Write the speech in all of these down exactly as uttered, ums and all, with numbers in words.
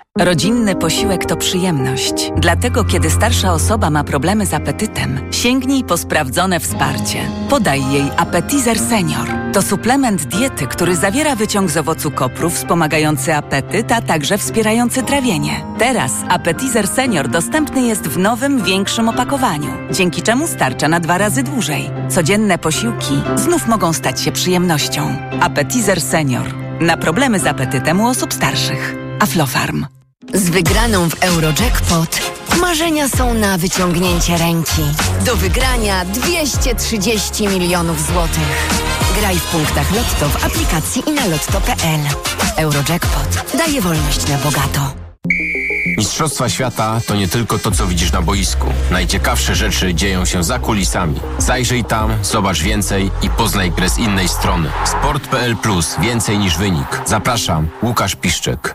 Rodzinny posiłek to przyjemność. Dlatego, kiedy starsza osoba ma problemy z apetytem, sięgnij po sprawdzone wsparcie. Podaj jej Appetizer Senior. To suplement diety, który zawiera wyciąg z owocu kopru wspomagający apetyt, a także wspierający trawienie. Teraz Appetizer Senior dostępny jest w nowym, większym opakowaniu, dzięki czemu starcza na dwa razy dłużej. Codzienne posiłki znów mogą stać się przyjemnością. Appetizer Senior. Na problemy z apetytem u osób starszych. Aflofarm. Z wygraną w Eurojackpot marzenia są na wyciągnięcie ręki. Do wygrania dwieście trzydzieści milionów złotych. Graj w punktach Lotto w aplikacji i na lotto kropka p l. Eurojackpot daje wolność na bogato. Mistrzostwa świata to nie tylko to, co widzisz na boisku. Najciekawsze rzeczy dzieją się za kulisami. Zajrzyj tam, zobacz więcej i poznaj grę z innej strony. sport kropka p l plus. Więcej niż wynik. Zapraszam, Łukasz Piszczek.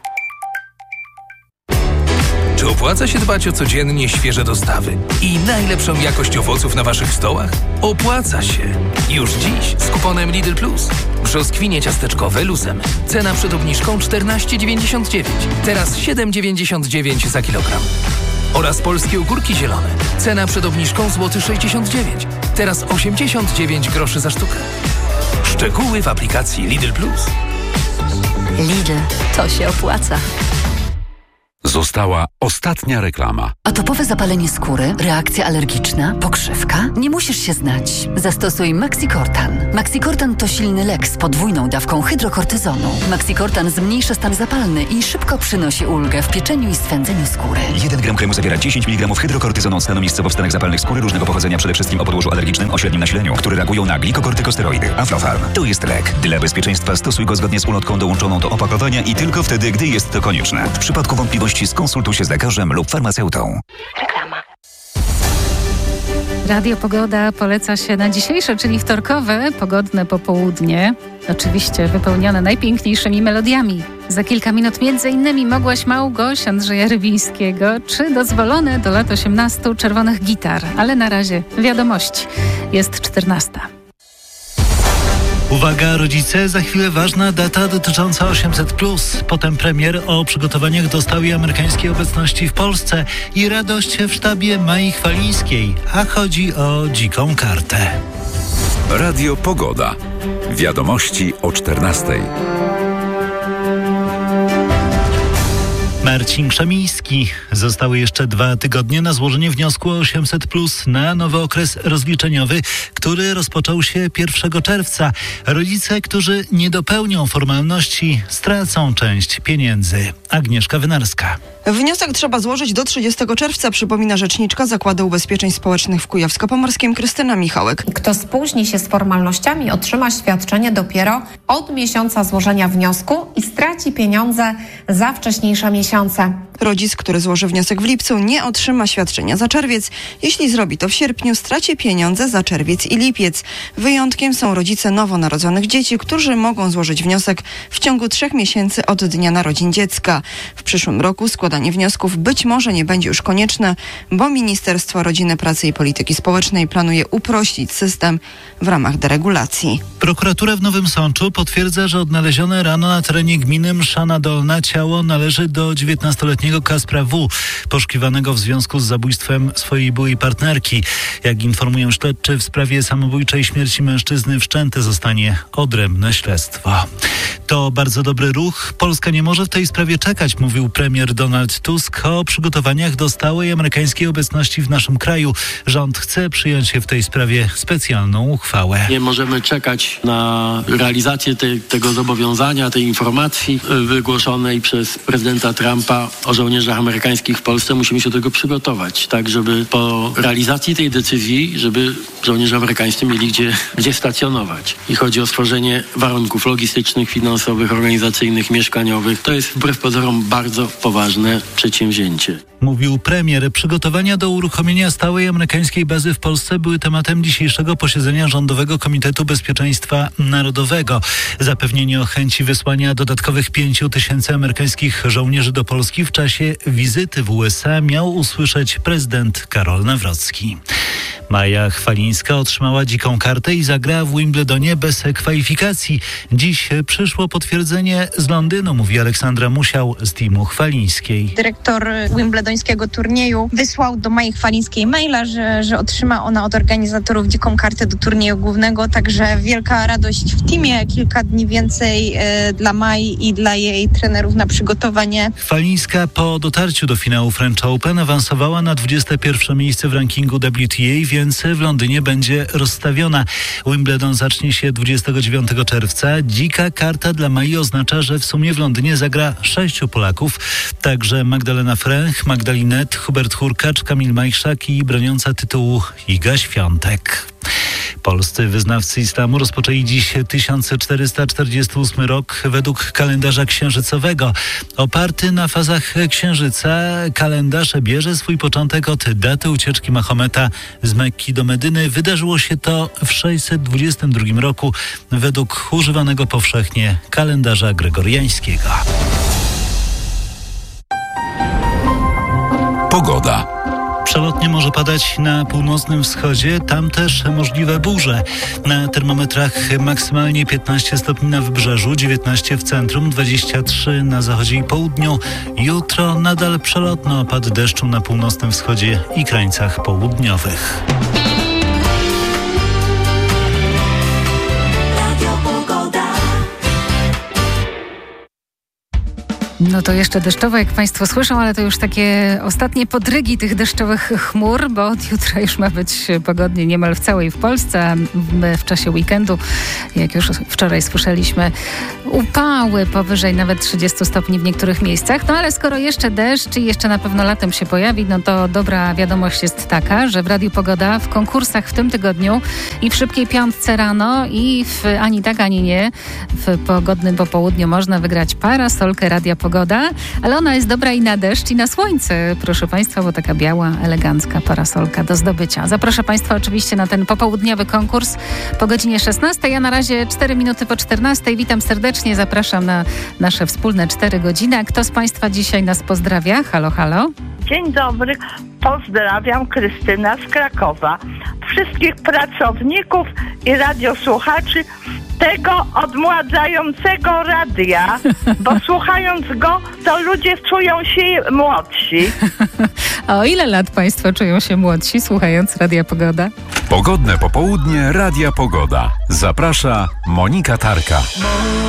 Czy opłaca się dbać o codziennie świeże dostawy i najlepszą jakość owoców na waszych stołach? Opłaca się! Już dziś z kuponem Lidl Plus. Brzoskwinie ciasteczkowe luzem. Cena przed obniżką czternaście dziewięćdziesiąt dziewięć. Teraz siedem dziewięćdziesiąt dziewięć za kilogram. Oraz polskie ogórki zielone. Cena przed obniżką złoty sześćdziesiąt dziewięć. Teraz osiemdziesiąt dziewięć groszy za sztukę. Szczegóły w aplikacji Lidl Plus. Lidl, to się opłaca. Została ostatnia reklama. Atopowe zapalenie skóry, reakcja alergiczna, pokrzywka? Nie musisz się znać. Zastosuj Maxicortan. Maxicortan to silny lek z podwójną dawką hydrokortyzonu. Maxicortan zmniejsza stan zapalny i szybko przynosi ulgę w pieczeniu i swędzeniu skóry. jeden gram kremu zawiera dziesięć miligramów hydrokortyzonu od stanu miejscowo w stanach zapalnych skóry różnego pochodzenia, przede wszystkim o podłożu alergicznym o średnim nasileniu, które reagują na glikokortykosteroidy. Aflofarm to jest lek. Dla bezpieczeństwa stosuj go zgodnie z ulotką dołączoną do opakowania i tylko wtedy, gdy jest to konieczne. W przypadku wątpliwości skonsultuj się z lekarzem lub farmaceutą. Reklama. Radio Pogoda poleca się na dzisiejsze, czyli wtorkowe, pogodne popołudnie. Oczywiście wypełnione najpiękniejszymi melodiami. Za kilka minut między innymi Mogłaś Małgoś Andrzeja Rybińskiego, czy dozwolone do lat osiemnastu czerwonych gitar. Ale na razie wiadomości. Jest czternasta. Uwaga rodzice, za chwilę ważna data dotycząca osiemset plus. Potem premier o przygotowaniach do stałej amerykańskiej obecności w Polsce i radość w sztabie Mai Chwalińskiej, a chodzi o dziką kartę. Radio Pogoda. Wiadomości o czternastej. Marcin Krzemiński. Zostały jeszcze dwa tygodnie na złożenie wniosku o osiemset plus na nowy okres rozliczeniowy, który rozpoczął się pierwszego czerwca. Rodzice, którzy nie dopełnią formalności, stracą część pieniędzy. Agnieszka Wynarska. Wniosek trzeba złożyć do trzydziestego czerwca, przypomina rzeczniczka Zakładu Ubezpieczeń Społecznych w Kujawsko-Pomorskim Krystyna Michałek. Kto spóźni się z formalnościami, otrzyma świadczenie dopiero od miesiąca złożenia wniosku i straci pieniądze za wcześniejsze miesiące. Rodzic, który złoży wniosek w lipcu, nie otrzyma świadczenia za czerwiec. Jeśli zrobi to w sierpniu, straci pieniądze za czerwiec i lipiec. Wyjątkiem są rodzice nowonarodzonych dzieci, którzy mogą złożyć wniosek w ciągu trzech miesięcy od dnia narodzin dziecka. W przyszłym roku składanie wniosków być może nie będzie już konieczne, bo Ministerstwo Rodziny, Pracy i Polityki Społecznej planuje uprościć system w ramach deregulacji. Prokuratura w Nowym Sączu potwierdza, że odnalezione rano na terenie gminy Mszana Dolna ciało należy do dziewiętnastoletniego Kaspra W., poszukiwanego w związku z zabójstwem swojej byłej partnerki. Jak informują śledczy, w sprawie samobójczej śmierci mężczyzny wszczęte zostanie odrębne śledztwo. To bardzo dobry ruch. Polska nie może w tej sprawie czekać, mówił premier Donald Tusk o przygotowaniach do stałej amerykańskiej obecności w naszym kraju. Rząd chce przyjąć się w tej sprawie specjalną uchwałę. Nie możemy czekać na realizację te, tego zobowiązania, tej informacji wygłoszonej przez prezydenta Trumpa o żołnierzach amerykańskich w Polsce. Musimy się do tego przygotować, tak żeby po realizacji tej decyzji, żeby żołnierze amerykańscy mieli gdzie, gdzie stacjonować. I chodzi o stworzenie warunków logistycznych, finansowych, organizacyjnych, mieszkaniowych. To jest wbrew pozorom bardzo poważne przedsięwzięcie. Mówił premier. Przygotowania do uruchomienia stałej amerykańskiej bazy w Polsce były tematem dzisiejszego posiedzenia Rządowego Komitetu Bezpieczeństwa Narodowego. Zapewnienie o chęci wysłania dodatkowych pięciu tysięcy amerykańskich żołnierzy do Polski w czasie wizyty w U S A miał usłyszeć prezydent Karol Nawrocki. Maja Chwalińska otrzymała dziką kartę i zagra w Wimbledonie bez kwalifikacji. Dziś przyszło potwierdzenie z Londynu, mówi Aleksandra Musiał z teamu Chwalińskiej. Dyrektor wimbledońskiego turnieju wysłał do Mai Chwalińskiej maila, że, że otrzyma ona od organizatorów dziką kartę do turnieju głównego, także wielka radość w teamie, kilka dni więcej e, dla Mai i dla jej trenerów na przygotowanie. Chwalińska po dotarciu do finału French Open awansowała na dwudzieste pierwsze miejsce w rankingu W T A, więc w Londynie będzie rozstawiona. Wimbledon zacznie się dwudziestego dziewiątego czerwca. Dzika karta dla Mai oznacza, że w sumie w Londynie zagra sześciu Polaków, także Magdalena Fręch, Magdalinet, Hubert Hurkacz, Kamil Majchrzak i broniąca tytułu Iga Świątek. Polscy wyznawcy islamu rozpoczęli dziś tysiąc czterysta czterdziesty ósmy rok według kalendarza księżycowego. Oparty na fazach księżyca, kalendarz bierze swój początek od daty ucieczki Mahometa z Mekki do Medyny. Wydarzyło się to w sześćset dwudziestym drugim roku według używanego powszechnie kalendarza gregoriańskiego. Pogoda. Przelotnie może padać na północnym wschodzie, tam też możliwe burze. Na termometrach maksymalnie piętnaście stopni na wybrzeżu, dziewiętnaście w centrum, dwadzieścia trzy na zachodzie i południu. Jutro nadal przelotny opad deszczu na północnym wschodzie i krańcach południowych. No to jeszcze deszczowe, jak Państwo słyszą, ale to już takie ostatnie podrygi tych deszczowych chmur, bo od jutra już ma być pogodnie niemal w całej w Polsce, a my w czasie weekendu, jak już wczoraj słyszeliśmy, upały powyżej nawet trzydziestu stopni w niektórych miejscach. No ale skoro jeszcze deszcz i jeszcze na pewno latem się pojawi, no to dobra wiadomość jest taka, że w Radiu Pogoda w konkursach w tym tygodniu i w Szybkiej Piątce rano i w Ani tak, ani nie w pogodnym popołudniu można wygrać parasolkę Radia Pogoda, ale ona jest dobra i na deszcz, i na słońce, proszę Państwa, bo taka biała, elegancka parasolka do zdobycia. Zaproszę Państwa oczywiście na ten popołudniowy konkurs po godzinie szesnastej. Ja na razie cztery minuty po czternastej. Witam serdecznie, zapraszam na nasze wspólne cztery godziny. A kto z Państwa dzisiaj nas pozdrawia? Halo, halo. Dzień dobry, pozdrawiam, Krystyna z Krakowa. Wszystkich pracowników i radiosłuchaczy tego odmładzającego radia, bo słuchając go, to ludzie czują się młodsi. A o ile lat Państwo czują się młodsi, słuchając Radia Pogoda? Pogodne popołudnie Radia Pogoda. Zaprasza Monika Tarka.